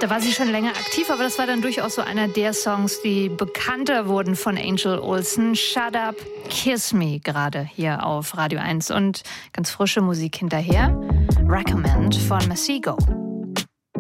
Da war sie schon länger aktiv, aber das war dann durchaus so einer der Songs, die bekannter wurden von Angel Olsen. Shut Up, Kiss Me, gerade hier auf Radio 1. Und ganz frische Musik hinterher. Recommend von Masego.